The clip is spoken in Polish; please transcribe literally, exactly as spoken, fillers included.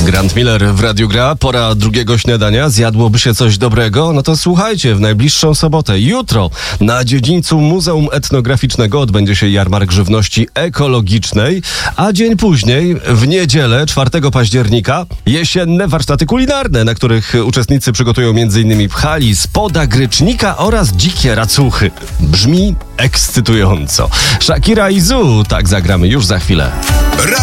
Grant Miller w Radiu Gra. Pora drugiego śniadania. Zjadłoby się coś dobrego? No to słuchajcie, w najbliższą sobotę, jutro na dziedzińcu Muzeum Etnograficznego odbędzie się jarmark żywności ekologicznej, a dzień później, w niedzielę, czwartego października, jesienne warsztaty kulinarne, na których uczestnicy przygotują m.in. pchali z podagrycznika oraz dzikie racuchy. Brzmi ekscytująco. Shakira i Zu, tak zagramy już za chwilę.